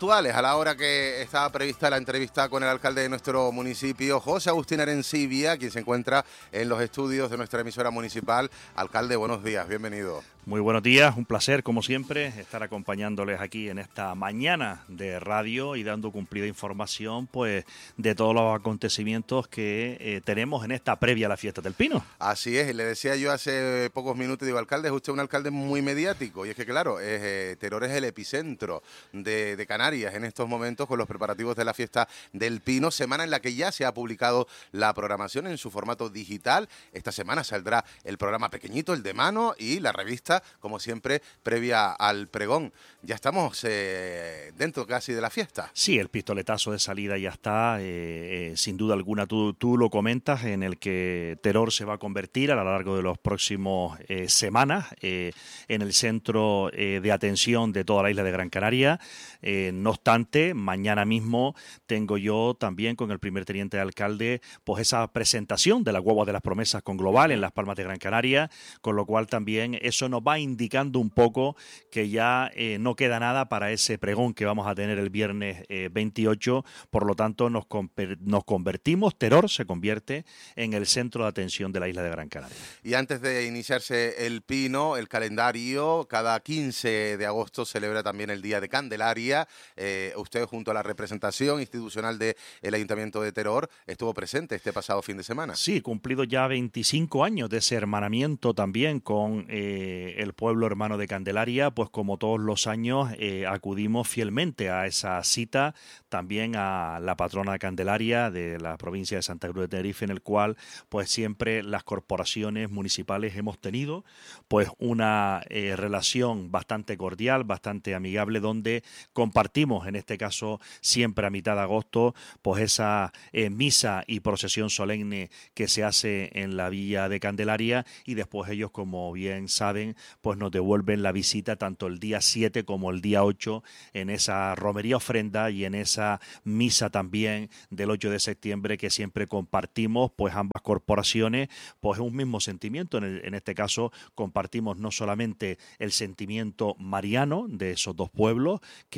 puntuales a la hora que estaba prevista la entrevista con el alcalde de nuestro municipio, José Agustín Arencibia, quien se encuentra en los estudios de nuestra emisora municipal. Alcalde, buenos días, bienvenido. Muy buenos días, un placer como siempre estar acompañándoles aquí en esta mañana de radio y dando cumplida información pues de todos los acontecimientos que tenemos en esta previa a la fiesta del Pino. Así es, le decía yo hace pocos minutos, digo, alcalde, es usted un alcalde muy mediático y es que claro, Teror es el epicentro de Canarias en estos momentos con los preparativos de la fiesta del Pino, semana en la que ya se ha publicado la programación en su formato digital. Esta semana saldrá el programa pequeñito, el de mano, y la revista, como siempre, previa al pregón. Ya estamos dentro casi de la fiesta. Sí, el pistoletazo de salida ya está, sin duda alguna, tú lo comentas, en el que Teror se va a convertir a lo largo de los próximos semanas en el centro de atención de toda la isla de Gran Canaria. No obstante, mañana mismo tengo yo también con el primer teniente de alcalde pues esa presentación de la Guagua de las Promesas con Global en Las Palmas de Gran Canaria, con lo cual también eso nos va indicando un poco que ya no queda nada para ese pregón que vamos a tener el viernes 28, por lo tanto nos convertimos, Teror se convierte en el centro de atención de la isla de Gran Canaria. Y antes de iniciarse el Pino, el calendario, cada 15 de agosto celebra también el Día de Candelaria. Usted, junto a la representación institucional del Ayuntamiento de Teror, estuvo presente este pasado fin de semana. Sí, cumplido ya 25 años de ese hermanamiento también con el pueblo hermano de Candelaria, pues como todos los años acudimos fielmente a esa cita, también a la patrona de Candelaria de la provincia de Santa Cruz de Tenerife, en el cual pues siempre las corporaciones municipales hemos tenido pues una relación bastante cordial, bastante amigable, donde compartimos, en este caso siempre a mitad de agosto, pues esa misa y procesión solemne que se hace en la villa de Candelaria, y después ellos, como bien saben, pues nos devuelven la visita tanto el día 7 como el día 8 en esa romería ofrenda y en esa misa también del 8 de septiembre que siempre compartimos, pues ambas corporaciones, pues un mismo sentimiento. En este caso compartimos no solamente el sentimiento mariano de esos dos pueblos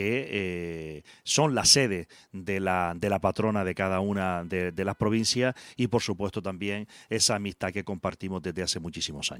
que son la sede de la patrona de cada una de las provincias, y por supuesto también esa amistad que compartimos desde hace muchísimos años.